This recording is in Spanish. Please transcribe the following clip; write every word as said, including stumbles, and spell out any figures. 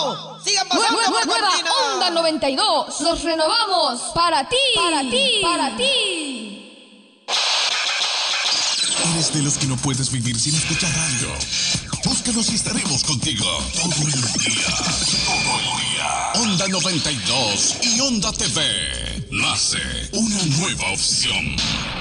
¡Wow! ¡Sigan pasando Nueva, por nueva Cortina! Onda noventa y dos. Nos renovamos para ti, para ti, para ti. ¿Eres de los que no puedes vivir sin escuchar radio? Búscanos y estaremos contigo todo el día. Todo el día. Onda noventa y dos y Onda T V. Nace una nueva opción.